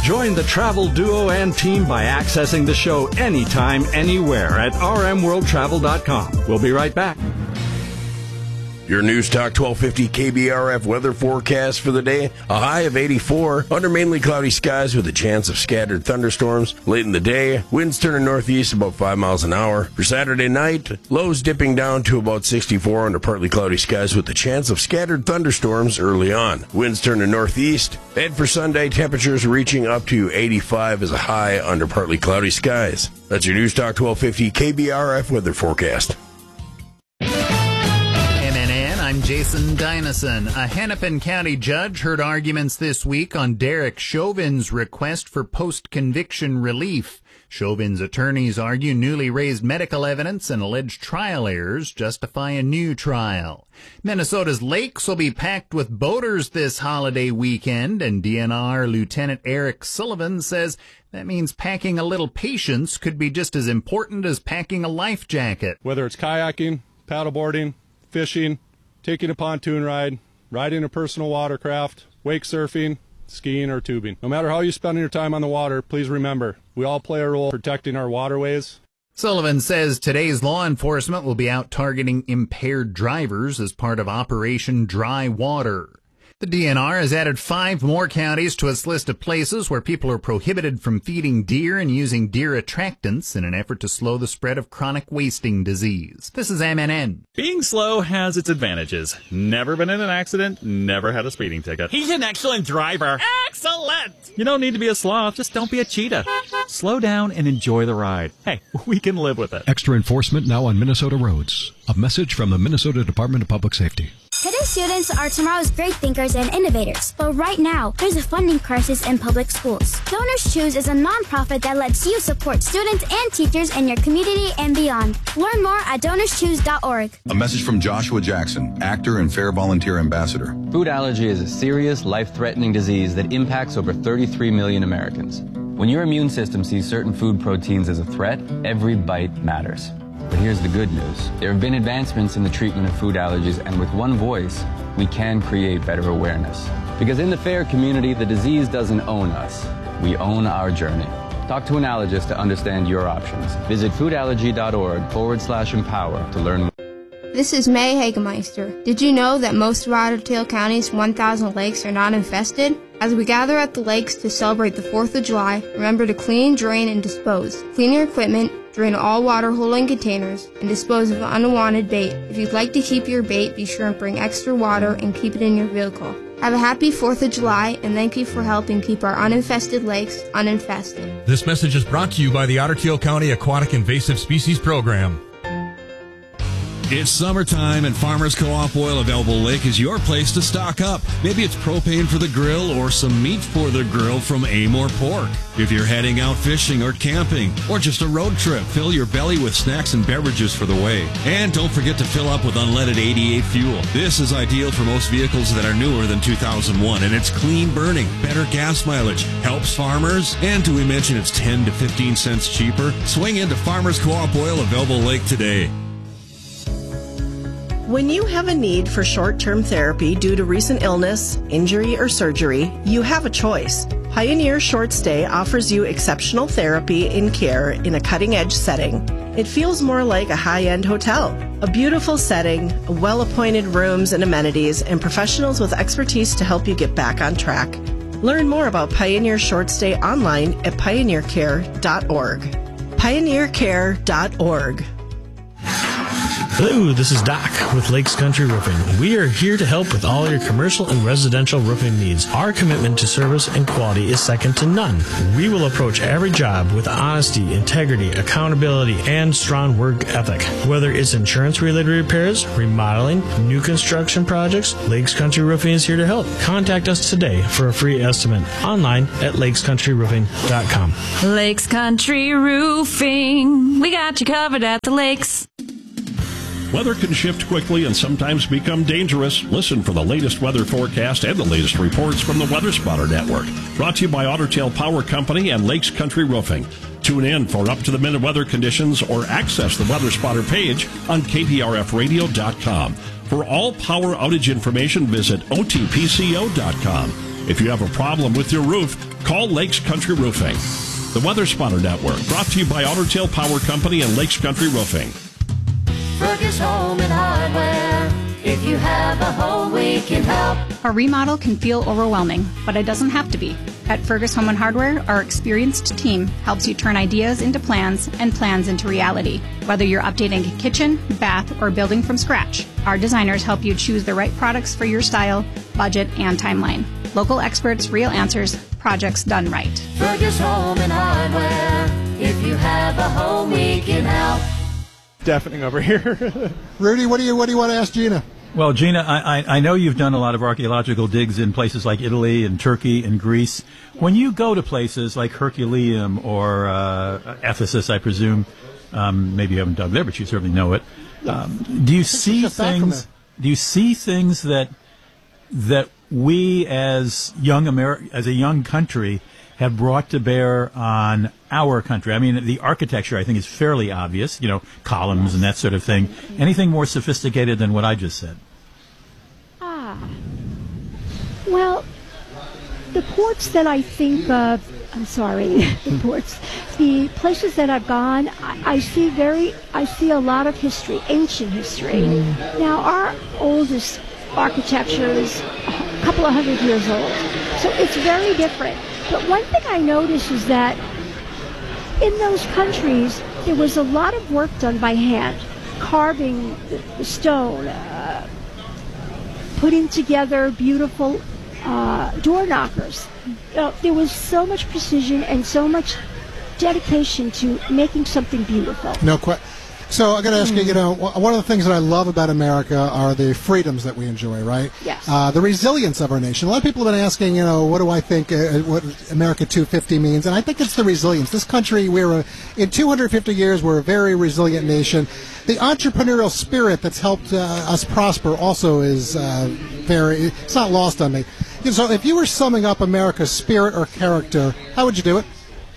Join the travel duo and team by accessing the show anytime, anywhere at rmworldtravel.com. We'll be right back. Your News Talk 1250 KBRF weather forecast for the day. A high of 84, under mainly cloudy skies with a chance of scattered thunderstorms. Late in the day, winds turning northeast about 5 miles an hour. For Saturday night, lows dipping down to about 64 under partly cloudy skies with a chance of scattered thunderstorms early on. Winds turning northeast. And for Sunday, temperatures reaching up to 85 as a high under partly cloudy skies. That's your News Talk 1250 KBRF weather forecast. I'm Jason Dynison. A Hennepin County judge heard arguments this week on Derek Chauvin's request for post-conviction relief. Chauvin's attorneys argue newly raised medical evidence and alleged trial errors justify a new trial. Minnesota's lakes will be packed with boaters this holiday weekend, and DNR Lieutenant Eric Sullivan says that means packing a little patience could be just as important as packing a life jacket. Whether it's kayaking, paddleboarding, fishing, taking a pontoon ride, riding a personal watercraft, wake surfing, skiing, or tubing. No matter how you spend your time on the water, please remember, we all play a role protecting our waterways. Sullivan says today's law enforcement will be out targeting impaired drivers as part of Operation Dry Water. The DNR has added 5 more counties to its list of places where people are prohibited from feeding deer and using deer attractants in an effort to slow the spread of chronic wasting disease. This is MNN. Being slow has its advantages. Never been in an accident, never had a speeding ticket. He's an excellent driver. Excellent! You don't need to be a sloth, just don't be a cheetah. Slow down and enjoy the ride. Hey, we can live with it. Extra enforcement now on Minnesota roads. A message from the Minnesota Department of Public Safety. Today students are tomorrow's great thinkers and innovators. But right now, there's a funding crisis in public schools. Donors Choose is a nonprofit that lets you support students and teachers in your community and beyond. Learn more at DonorsChoose.org. A message from Joshua Jackson, actor and Fair Volunteer Ambassador. Food allergy is a serious, life-threatening disease that impacts over 33 million Americans. When your immune system sees certain food proteins as a threat, every bite matters. But here's the good news. There have been advancements in the treatment of food allergies, and with one voice, we can create better awareness. Because in the FAIR community, the disease doesn't own us. We own our journey. Talk to an allergist to understand your options. Visit foodallergy.org/empower to learn more. This is May Hagemeister. Did you know that most of Otter Tail County's 1,000 lakes are not infested? As we gather at the lakes to celebrate the 4th of July, remember to clean, drain, and dispose. Clean your equipment, drain all water-holding containers, and dispose of unwanted bait. If you'd like to keep your bait, be sure and bring extra water and keep it in your vehicle. Have a happy 4th of July, and thank you for helping keep our uninfested lakes uninfested. This message is brought to you by the Otter Tail County Aquatic Invasive Species Program. It's summertime, and Farmers Co-op Oil of Elbow Lake is your place to stock up. Maybe it's propane for the grill or some meat for the grill from Amore Pork. If you're heading out fishing or camping or just a road trip, fill your belly with snacks and beverages for the way. And don't forget to fill up with unleaded 88 fuel. This is ideal for most vehicles that are newer than 2001, and it's clean burning, better gas mileage, helps farmers, and do we mention it's 10 to 15 cents cheaper? Swing into Farmers Co-op Oil of Elbow Lake today. When you have a need for short-term therapy due to recent illness, injury, or surgery, you have a choice. Pioneer Short Stay offers you exceptional therapy and care in a cutting-edge setting. It feels more like a high-end hotel. A beautiful setting, well-appointed rooms and amenities, and professionals with expertise to help you get back on track. Learn more about Pioneer Short Stay online at pioneercare.org. Pioneercare.org. Hello, this is Doc with Lakes Country Roofing. We are here to help with all your commercial and residential roofing needs. Our commitment to service and quality is second to none. We will approach every job with honesty, integrity, accountability, and strong work ethic. Whether it's insurance-related repairs, remodeling, new construction projects, Lakes Country Roofing is here to help. Contact us today for a free estimate online at lakescountryroofing.com. Lakes Country Roofing. We got you covered at the lakes. Weather can shift quickly and sometimes become dangerous. Listen for the latest weather forecast and the latest reports from the Weather Spotter Network. Brought to you by Otter Tail Power Company and Lakes Country Roofing. Tune in for up-to-the-minute weather conditions or access the Weather Spotter page on KPRFradio.com. For all power outage information, visit OTPCO.com. If you have a problem with your roof, call Lakes Country Roofing. The Weather Spotter Network, brought to you by Otter Tail Power Company and Lakes Country Roofing. Fergus Home and Hardware. If you have a home, we can help. A remodel can feel overwhelming, but it doesn't have to be. At Fergus Home and Hardware, our experienced team helps you turn ideas into plans and plans into reality. Whether you're updating a kitchen, bath, or building from scratch, our designers help you choose the right products for your style, budget, and timeline. Local experts, real answers, projects done right. Fergus Home and Hardware. If you have a home, we can help. Deafening over here. Rudy, what do you want to ask Gina? Well, Gina, I know you've done a lot of archaeological digs in places like Italy and Turkey and Greece. When you go to places like Herculaneum or Ephesus, I presume, maybe you haven't dug there, but you certainly know it. Do you see things? Do you see things that we as a young country have brought to bear on our country? I mean, the architecture, I think, is fairly obvious, columns and that sort of thing. Anything more sophisticated than what I just said? Well, the ports that I think of, the places that I've gone, I see a lot of history, ancient history. Now, our oldest architecture is a couple of 100 years old, so it's very different. But one thing I noticed is that in those countries, there was a lot of work done by hand, carving the stone, putting together beautiful door knockers. There was so much precision and so much dedication to making something beautiful. No question. So I got to ask you, one of the things that I love about America are the freedoms that we enjoy, right? Yes. The resilience of our nation. A lot of people have been asking, what do I think what America 250 means? And I think it's the resilience. This country, in 250 years, we're a very resilient nation. The entrepreneurial spirit that's helped us prosper also is it's not lost on me. So if you were summing up America's spirit or character, how would you do it?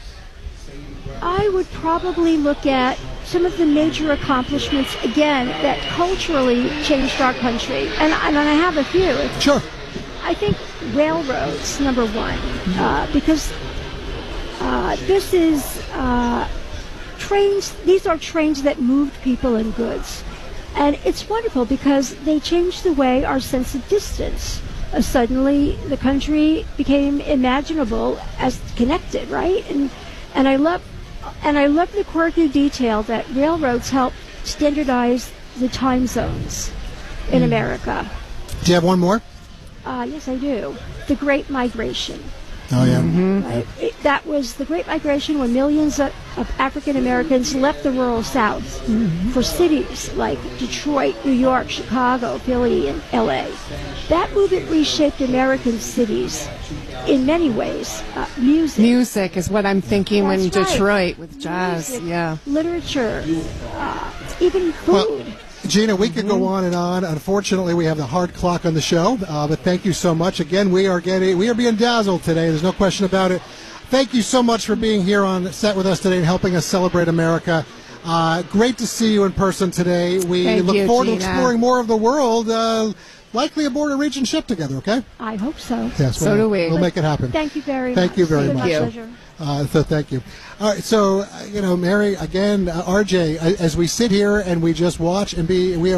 I would probably look at some of the major accomplishments, again, that culturally changed our country. And I have a few. Sure. I think railroads, number one, because this is trains. These are trains that moved people and goods. And it's wonderful because they changed the way our sense of distance. Suddenly, the country became imaginable as connected, right? And I love the quirky detail that railroads help standardize the time zones in America. Do you have one more? Yes, I do. The Great Migration. Oh, yeah. Right? That was the Great Migration when millions of African Americans left the rural South for cities like Detroit, New York, Chicago, Philly, and L.A. That movement reshaped American cities in many ways. Music is what I'm thinking when That's right. Detroit with jazz. Music, yeah. Literature, even food. Well, Gina, we could go on and on. Unfortunately, we have the hard clock on the show, but thank you so much. Again, we are being dazzled today. There's no question about it. Thank you so much for being here on set with us today and helping us celebrate America. Great to see you in person today. We look forward to exploring more of the world, likely aboard a Regent ship together, okay? I hope so. Yes, so do we. We'll make it happen. Thank you very much. Thank you very much. It's my pleasure. So thank you. All right, so Mary, again, RJ, as we sit here and we just watch and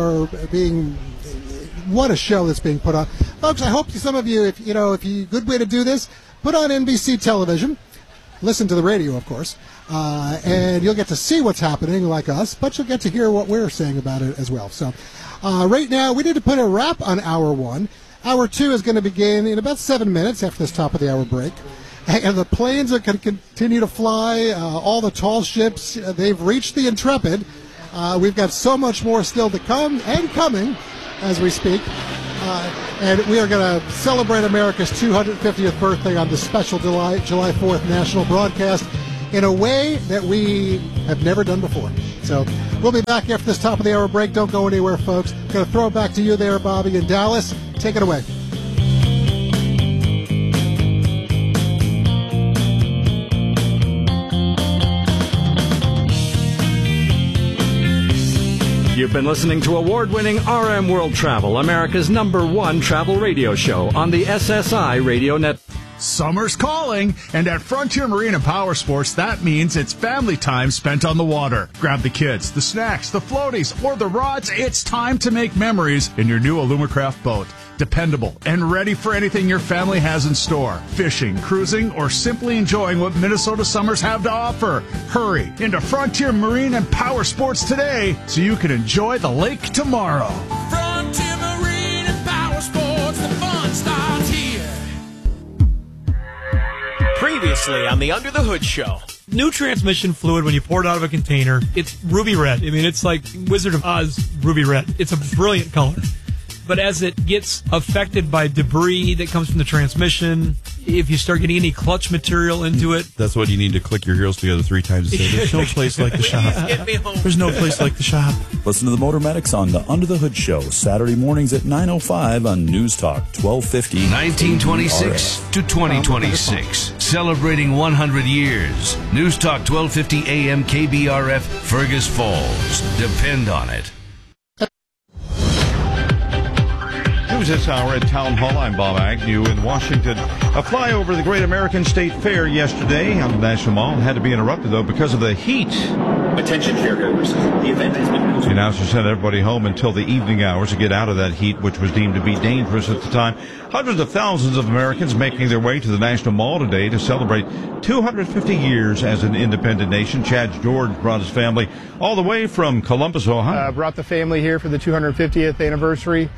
what a show that's being put on, folks. I hope some of you, good way to do this, put on NBC television, listen to the radio, of course, and you'll get to see what's happening like us, but you'll get to hear what we're saying about it as well. So, right now we need to put a wrap on hour one. Hour two is going to begin in about 7 minutes after this top of the hour break. And the planes are going to continue to fly. All the tall ships, they've reached the Intrepid. We've got so much more still to come and coming as we speak. And we are going to celebrate America's 250th birthday on the special July 4th national broadcast in a way that we have never done before. So we'll be back after this top of the hour break. Don't go anywhere, folks. Going to throw it back to you there, Bobby, in Dallas. Take it away. You You've been listening to award-winning RM World Travel, America's #1 travel radio show on the SSI Radio Network. Summer's calling, and at Frontier Marine and Power Sports, that means it's family time spent on the water. Grab the kids, the snacks, the floaties, or the rods. It's time to make memories in your new Alumacraft boat. Dependable and ready for anything your family has in store. Fishing, cruising, or simply enjoying what Minnesota summers have to offer. Hurry into Frontier Marine and Power Sports today so you can enjoy the lake tomorrow. Frontier Marine and Power Sports, the fun starts here. Previously on the Under the Hood Show. New transmission fluid, when you pour it out of a container, it's ruby red. I mean, it's like Wizard of Oz ruby red. It's a brilliant color. But as it gets affected by debris that comes from the transmission, if you start getting any clutch material into it... That's what you need to click your heels together 3 times and say, there's no place like the shop. There's no place like the shop. Listen to the Motor Medics on the Under the Hood Show, Saturday mornings at 9:05 on News Talk 1250. 1926 to 2026, celebrating 100 years. News Talk 1250 AM KBRF, Fergus Falls. Depend on it. News this hour at Town Hall. I'm Bob Agnew in Washington. A flyover the Great American State Fair yesterday on the National Mall had to be interrupted, though, because of the heat. Attention fairgoers. The event has been... The announcer sent everybody home until the evening hours to get out of that heat, which was deemed to be dangerous at the time. Hundreds of thousands of Americans making their way to the National Mall today to celebrate 250 years as an independent nation. Chad George brought his family all the way from Columbus, Ohio. Brought the family here for the 250th anniversary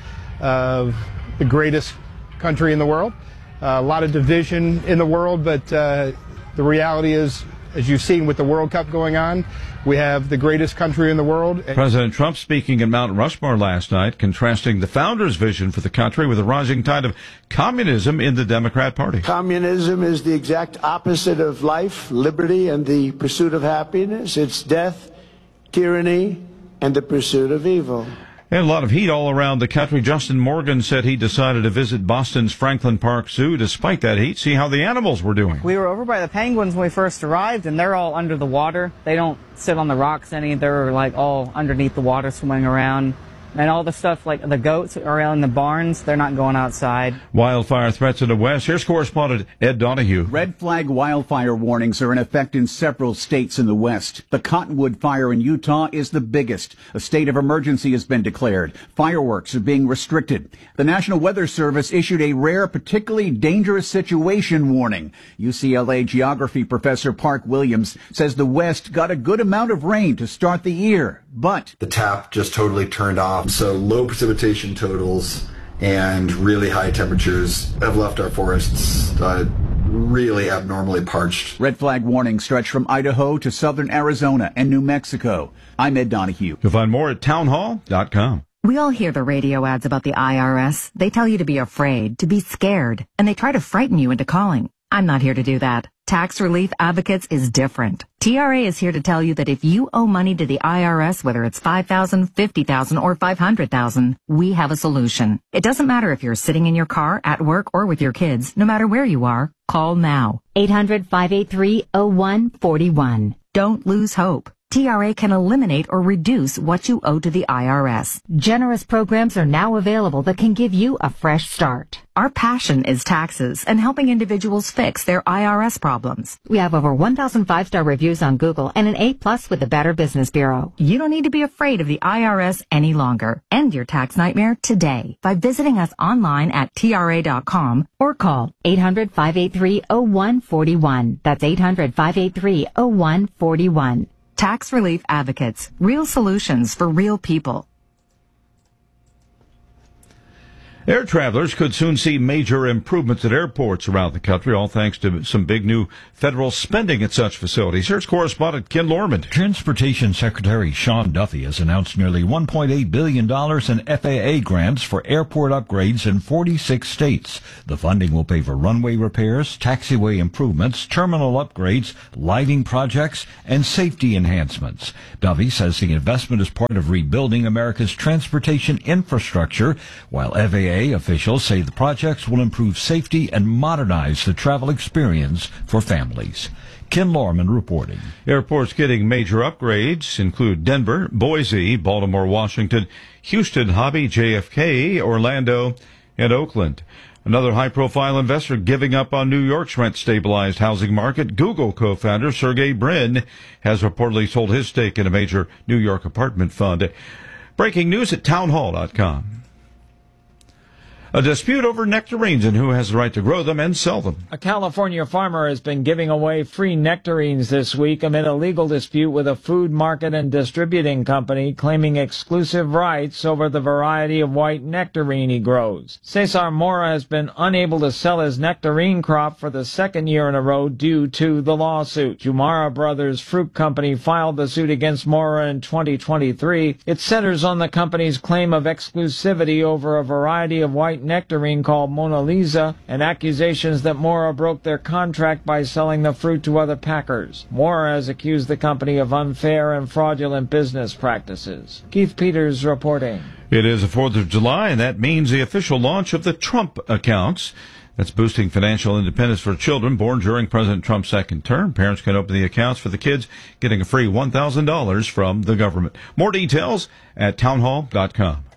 of the greatest country in the world. A lot of division in the world, but the reality is, as you've seen with the World Cup going on, we have the greatest country in the world. President Trump speaking in Mount Rushmore last night, contrasting the founders' vision for the country with the rising tide of communism in the Democrat Party. Communism is the exact opposite of life, liberty, and the pursuit of happiness. It's death, tyranny, and the pursuit of evil. And a lot of heat all around the country. Justin Morgan said he decided to visit Boston's Franklin Park Zoo despite that heat, see how the animals were doing. We were over by the penguins when we first arrived, and they're all under the water. They don't sit on the rocks any. They're like all underneath the water swimming around. And all the stuff, like the goats are out in the barns, they're not going outside. Wildfire threats in the west. Here's correspondent Ed Donahue. Red flag wildfire warnings are in effect in several states in the west. The Cottonwood fire in Utah is the biggest. A state of emergency has been declared. Fireworks are being restricted. The National Weather Service issued a rare, particularly dangerous situation warning. UCLA geography professor Park Williams says the west got a good amount of rain to start the year, but the tap just totally turned off. So low precipitation totals and really high temperatures have left our forests really abnormally parched. Red flag warnings stretch from Idaho to southern Arizona and New Mexico. I'm Ed Donahue. You'll find more at townhall.com. We all hear the radio ads about the IRS. They tell you to be afraid, to be scared, and they try to frighten you into calling. I'm not here to do that. Tax Relief Advocates is different. TRA is here to tell you that if you owe money to the IRS, whether it's $5,000, $50,000, or $500,000, we have a solution. It doesn't matter if you're sitting in your car, at work, or with your kids. No matter where you are, call now. 800-583-0141. Don't lose hope. TRA can eliminate or reduce what you owe to the IRS. Generous programs are now available that can give you a fresh start. Our passion is taxes and helping individuals fix their IRS problems. We have over 1,000 5-star reviews on Google and an A+ with the Better Business Bureau. You don't need to be afraid of the IRS any longer. End your tax nightmare today by visiting us online at TRA.com or call 800-583-0141. That's 800-583-0141. Tax Relief Advocates. Real solutions for real people. Air travelers could soon see major improvements at airports around the country, all thanks to some big new federal spending at such facilities. Here's correspondent Ken Lorman. Transportation Secretary Sean Duffy has announced nearly $1.8 billion in FAA grants for airport upgrades in 46 states. The funding will pay for runway repairs, taxiway improvements, terminal upgrades, lighting projects, and safety enhancements. Duffy says the investment is part of rebuilding America's transportation infrastructure, while FAA FAA officials say the projects will improve safety and modernize the travel experience for families. Ken Lorman reporting. Airports getting major upgrades include Denver, Boise, Baltimore, Washington, Houston, Hobby, JFK, Orlando, and Oakland. Another high-profile investor giving up on New York's rent-stabilized housing market. Google co-founder Sergey Brin has reportedly sold his stake in a major New York apartment fund. Breaking news at townhall.com. A dispute over nectarines and who has the right to grow them and sell them. A California farmer has been giving away free nectarines this week amid a legal dispute with a food market and distributing company claiming exclusive rights over the variety of white nectarine he grows. Cesar Mora has been unable to sell his nectarine crop for the second year in a row due to the lawsuit. Jumara Brothers Fruit Company filed the suit against Mora in 2023. It centers on the company's claim of exclusivity over a variety of white nectarine called Mona Lisa and accusations that Mora broke their contract by selling the fruit to other packers. Mora has accused the company of unfair and fraudulent business practices. Keith Peters reporting. It is the 4th of July, and that means the official launch of the Trump accounts. That's boosting financial independence for children born during President Trump's second term. Parents can open the accounts for the kids, getting a free $1,000 from the government. More details at townhall.com.